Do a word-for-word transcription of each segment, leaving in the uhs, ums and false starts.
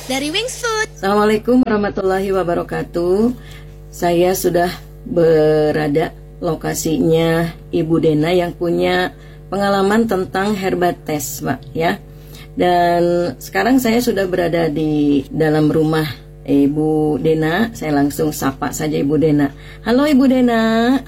dari Wings Food. Assalamualaikum warahmatullahi wabarakatuh. Saya sudah berada lokasinya Ibu Dena yang punya pengalaman tentang herbates, Pak, ya. Dan sekarang saya sudah berada di dalam rumah Ibu Dena. Saya langsung sapa saja Ibu Dena. Halo Ibu Dena.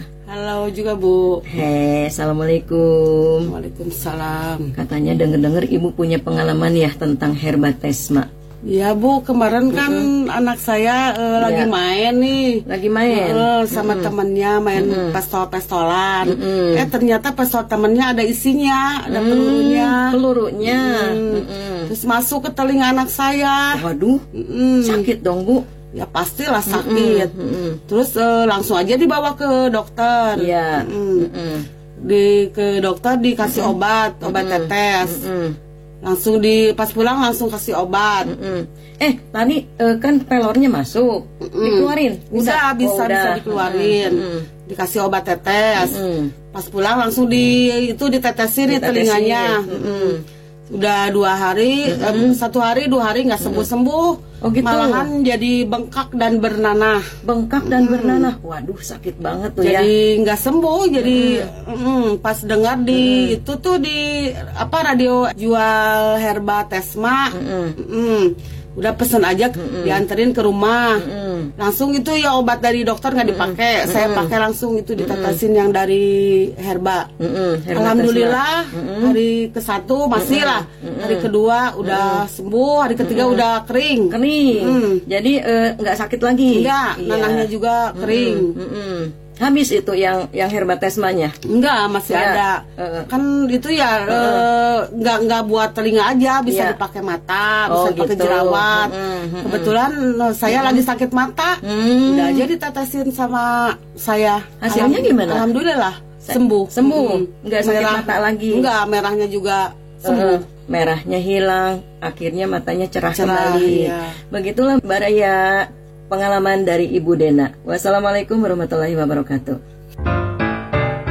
Halo juga Bu. Hei, assalamualaikum. Waalaikumsalam. Katanya denger-denger Ibu punya pengalaman ya tentang herbates, Mak. Ya Bu, kemarin kan mm-hmm. anak saya uh, ya. lagi main nih. Lagi main uh, sama mm-hmm. temennya main mm-hmm. pistol-pistolan. Mm-hmm. Eh ternyata pistol temennya ada isinya, ada mm-hmm. pelurunya. Pelurunya. Mm-hmm. Mm-hmm. Terus masuk ke telinga anak saya. Waduh, mm-hmm. sakit dong Bu. Ya pastilah sakit. Mm-hmm. Mm-hmm. Terus uh, langsung aja dibawa ke dokter. Iya. Mm-hmm. Mm-hmm. Di ke dokter dikasih mm-hmm. obat, obat mm-hmm. tetes. Mm-hmm. Langsung di pas pulang langsung kasih obat. Mm-hmm. Eh tadi uh, kan pelornya masuk, mm-hmm. dikeluarin. Udah, bisa oh, bisa udah. dikeluarin. Mm-hmm. Dikasih obat tetes. Mm-hmm. Pas pulang langsung di itu ditetesin di telinganya. Mm-hmm. Udah dua hari, mm-hmm. eh, satu hari dua hari nggak sembuh sembuh. Oh gitu. Malahan jadi bengkak dan bernanah. Bengkak dan mm. bernanah. Waduh sakit banget tuh jadi, ya. Jadi nggak sembuh. Jadi mm. Mm, pas dengar di mm. itu tuh di apa radio jual herba Tesma. Mm. Mm, udah pesen aja mm. dianterin ke rumah. Mm. Langsung itu ya obat dari dokter nggak dipakai. Mm. Saya pakai langsung itu ditetesin mm. yang dari herba. Mm. herba Alhamdulillah mm. hari ke satu masih mm. lah. Mm. Hari kedua udah mm. sembuh. Hari ketiga mm. udah kering. Kering. Mm. Jadi nggak uh, sakit lagi. Enggak, iya. Nanahnya juga kering. Mm. Mm. Habis itu yang yang herbatesmanya? Enggak, masih ya. ada. Uh. Kan itu ya uh. uh, enggak enggak buat telinga aja, bisa ya. dipakai mata, bisa oh, dipakai gitu. jerawat. Mm. Mm. Kebetulan saya mm. lagi sakit mata. Mm. Udah aja ditetesin sama saya. Hasilnya Alham- gimana? Alhamdulillah sembuh. Sembuh. Enggak sakit Merah, mata lagi. Enggak, merahnya juga sembuh. Uh. Merahnya hilang, akhirnya matanya cerah, cerah kembali. Iya. Begitulah Mbak Raya, pengalaman dari Ibu Dena. Wassalamualaikum warahmatullahi wabarakatuh.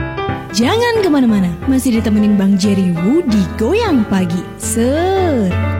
Jangan kemana-mana, masih ditemenin Bang Jerry Wu di Goyang Pagi. Ser.